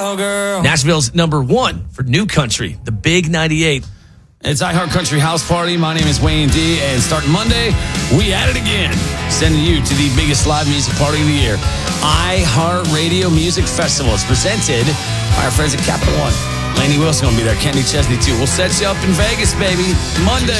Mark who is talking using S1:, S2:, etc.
S1: Cowgirl.
S2: Nashville's number one for new country, the Big 98.
S1: It's iHeart Country House Party. My name is Wayne D. And starting Monday, we at it again. Sending you to the biggest live music party of the year. iHeart Radio Music Festival is presented by our friends at Capital One. Laney Wilson going to be there. Kenny Chesney, too. We'll set you up in Vegas, baby. Monday.